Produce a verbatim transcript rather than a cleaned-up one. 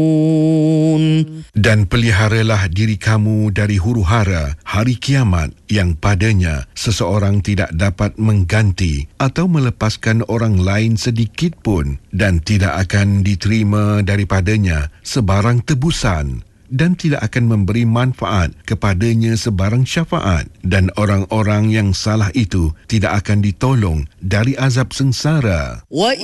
Dan peliharalah diri kamu dari huru-hara hari kiamat yang padanya seseorang tidak dapat mengganti atau melepaskan orang lain sedikit pun, dan tidak akan diterima daripadanya sebarang tebusan, dan tidak akan memberi manfaat kepadanya sebarang syafaat, dan orang-orang yang salah itu tidak akan ditolong dari azab sengsara.